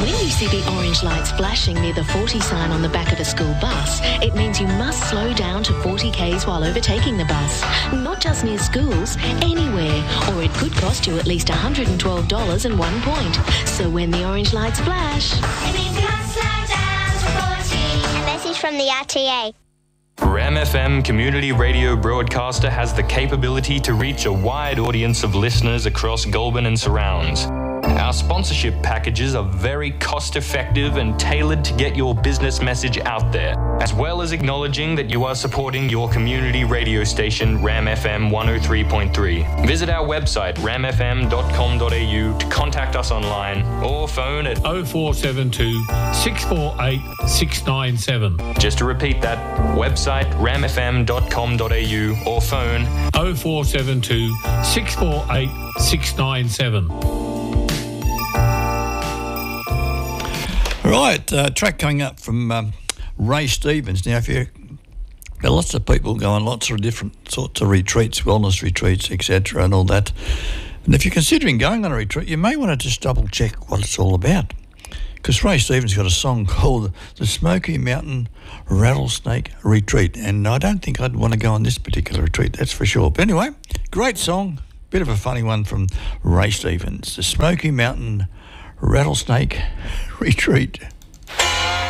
When you see the orange lights flashing near the 40 sign on the back of a school bus, it means you must slow down to 40 k's while overtaking the bus. Not just near schools, anywhere, or it could cost you at least $112 and 1 point. So when the orange lights flash, it means you must slow down to 40. A message from the RTA. Ram FM community radio broadcaster has the capability to reach a wide audience of listeners across Goulburn and surrounds. Our sponsorship packages are very cost-effective and tailored to get your business message out there, as well as acknowledging that you are supporting your community radio station, Ram FM 103.3. Visit our website, ramfm.com.au, to contact us online or phone at 0472 648 697. Just to repeat that, website ramfm.com.au or phone 0472 648 697. Right, track coming up from Ray Stevens. Now, there are lots of people going lots of different sorts of retreats, wellness retreats, etc. and all that. And if you're considering going on a retreat, you may want to just double check what it's all about. Because Ray Stevens got a song called the Smoky Mountain Rattlesnake Retreat. And I don't think I'd want to go on this particular retreat, that's for sure. But anyway, great song, bit of a funny one from Ray Stevens. The Smoky Mountain Rattlesnake Retreat.